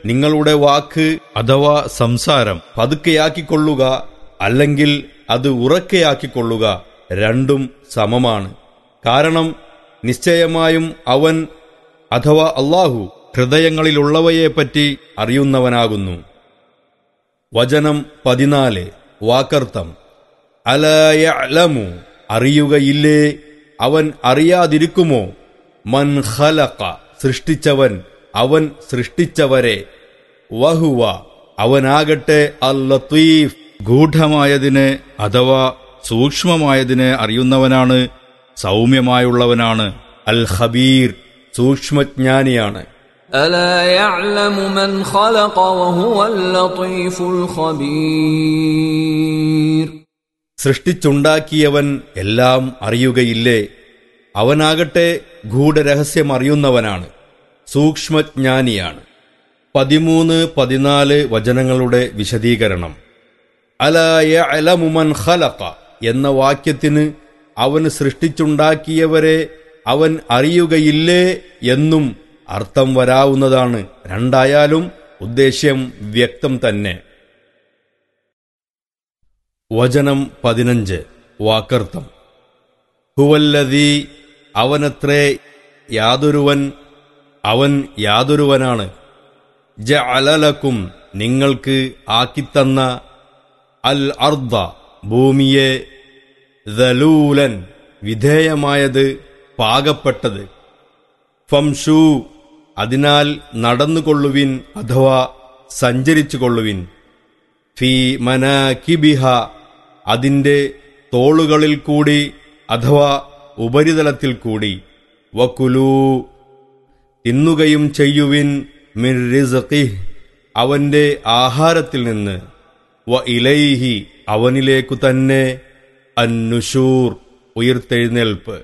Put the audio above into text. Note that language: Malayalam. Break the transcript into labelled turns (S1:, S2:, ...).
S1: നിങ്ങളുടെ വാക്ക് അഥവാ സംസാരം പതുക്കെയാക്കിക്കൊള്ളുക, അല്ലെങ്കിൽ അത് ഉറക്കെയാക്കിക്കൊള്ളുക, രണ്ടും സമമാണ്. കാരണം നിശ്ചയമായും അവൻ അഥവാ അല്ലാഹു ഹൃദയങ്ങളിലുള്ളവയെപ്പറ്റി അറിയുന്നവനാകുന്നു. വചനം 14. വാക്കർത്ഥം. അലാ യഅലമു, അറിയുകയില്ലേ, അവൻ അറിയാതിരിക്കുമോ, മൻ ഖലഖ, സൃഷ്ടിച്ചവൻ, അവൻ സൃഷ്ടിച്ചവരെ, വഹുവ, അവനാകട്ടെ അൽ ലത്തീഫ്, ഗൂഢമായതിനെ അഥവാ സൂക്ഷ്മമായതിനെ അറിയുന്നവനാണ്, സൗമ്യമായുള്ളവനാണ്, അൽ ഖബീർ, സൂക്ഷ്മജ്ഞാനിയാണ്.
S2: ألا يعلم من خلق وهو اللطيف الخبير.
S1: സൃഷ്ടിച്ചുണ്ടാക്കിയവൻ എല്ലാം അറിയുകയില്ലേ, അവനാകട്ടെ ഗൂഢരഹസ്യം അറിയുന്നവനാണ്, സൂക്ഷ്മജ്ഞാനിയാണ്. 13-14 വചനങ്ങളുടെ വിശദീകരണം. അലാ യഅലമു മൻ ഖലഖ എന്ന വാക്യത്തിന് അവൻ സൃഷ്ടിച്ചുണ്ടാക്കിയവരെ അവൻ അറിയുകയില്ലേ എന്നും അർത്ഥം വരാവുന്നതാണ്. രണ്ടായാലും ഉദ്ദേശ്യം വ്യക്തം തന്നെ. വചനം 15. വാക്കർത്ഥം. ഹുവല്ലദീ, അവനത്രേ യാതൊരുവൻ, അവൻ യാതൊരുവനാണ്, ജഅലലക്കും, നിങ്ങൾക്ക് ആക്കിത്തന്ന, അൽ അർദ, ഭൂമിയെ, ദലൂലൻ, വിധേയമായത്, പാകപ്പെട്ടത്, ഫംഷൂ, അതിനാൽ നടന്നുകൊള്ളുവിൻ അഥവാ സഞ്ചരിച്ചുകൊള്ളുവിൻ, ഫീ മനാകിബിഹ, അതിൻ്റെ തോളുകളിൽ കൂടി അഥവാ ഉപരിതലത്തിൽ കൂടി, വകുലൂ, തിന്നുകയും ചെയ്യുവിൻ, മിർ റിസ്ഖിഹ്, അവൻ്റെ ആഹാരത്തിൽ നിന്ന്, വ ഇലൈഹി, അവനിലേക്കു തന്നെ, അന്നുശൂർ, ഉയിർത്തെഴുന്നേൽപ്പ്.